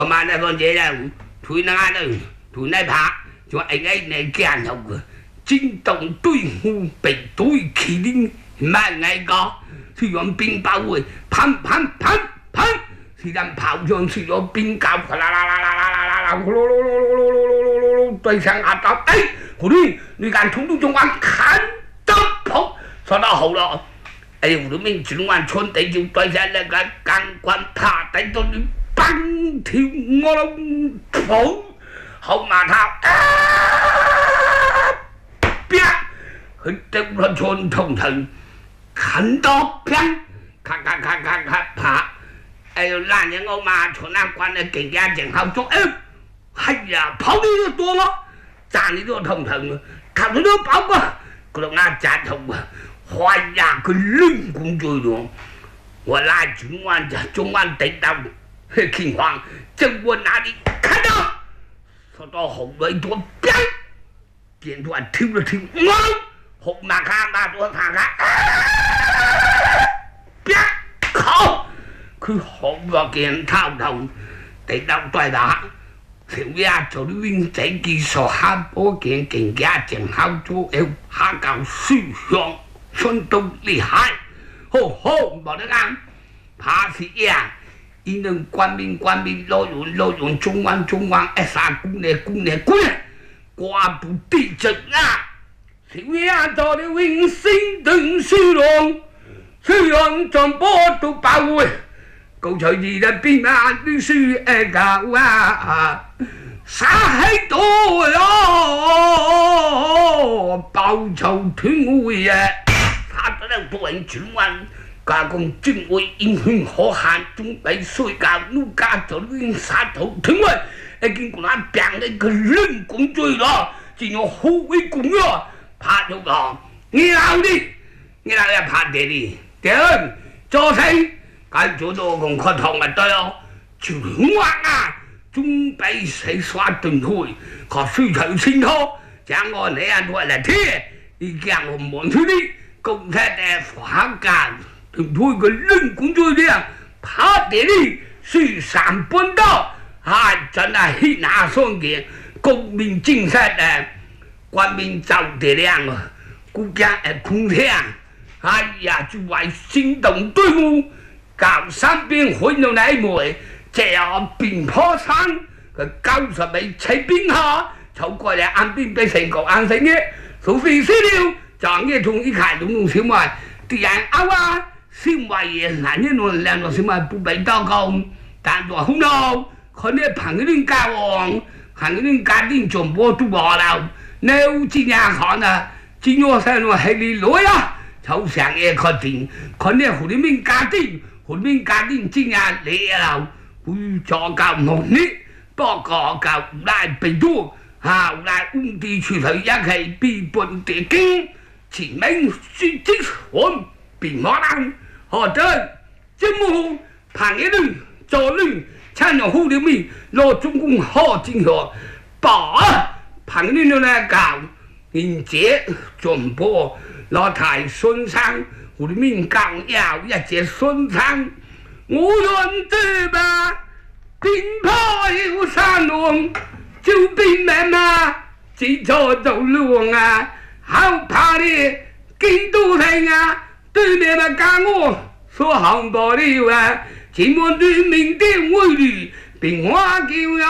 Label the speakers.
Speaker 1: mà nó còn vậy là thui nó ăn rồi thui nó phá cho anh ấy này kia nhau cơ chính tổng đối户被对起灵mà ngày có sử dụng冰包围砰砰砰砰是人炮仗使用冰胶啦啦啦啦啦啦啦啦噜噜噜噜噜噜噜噜对上壓到哎嗰啲你間統都仲話近得撲說得好咯哎我都明轉彎穿地就對上那個鋼棍爬底到你蹦跳我都跑後馬頭啪佢掉落穿通騰近到啪咔咔咔咔咔爬哎呦，那年我妈从那关的给家正好做，哎呀，跑的又多了，站的都痛疼了，看着都跑过，可能那站痛啊，哎呀，个冷工作了，我那中晚等到情况，正我那里看到，说到后来多变突然跳了跳，红马看那多看看，靠！佢好個鏡頭頭地到對打，條呀做啲僆仔技術下波鏡更加正好做有下教思想相當厲害，好冇得啱，怕是呀，伊能官兵攞用中灣一三姑娘，掛部地震啊！條呀做啲永星等輸浪，雖然全部都包圍。高才兒的邊啊啲書教啊，撒喺度咯，爆臭斷會啊，他得了多人轉彎，加工專會影響可限，準備睡覺，奴家就亂殺頭斷會，一見過那病的個人工罪咯，只有好會工咯，拍咗個，你鬧要拍地哩，點做死？該做到咁可痛咪得咯，全話啊，準備洗刷斷開，可需求先拖，將我你人過嚟貼，而家我望出啲公車嘅房間，斷開個人工最靚，拍地哩是3半多，係真係血壓雙件，國民精神誒，官民走地靚啊，國家誒空聽，哎呀，就為行動隊伍。搞三邊混到奶妹，這樣變破產，佢90米砌邊下，湊過嚟岸邊俾成個硬性嘅，數費資料，撞嘢同一開動小麥，啲人拗啊，小麥嘢難一輪兩個小麥不俾多講，但係好嬲，佢呢憑嗰啲教王，憑嗰啲家丁全部都話啦，你知呀看啊，知我細路係你女啊，湊成嘢確定，佢呢胡啲咩家丁？後面家庭之下你又會做教唔呢？不過教來被多，後來本地出頭一係被本地經，前面説即換變可能，或者政府憑一輪做輪，參與好了面攞中共好政學，把憑呢度嚟教，然者全部攞台信生。我的命剛要一節順暢，我願知吧，邊坡有山龍，就邊咩嘛，只錯就龍啊，好怕你見到聽啊，對面嘛教我所行道了啊，前門對面的威力，並花叫啊。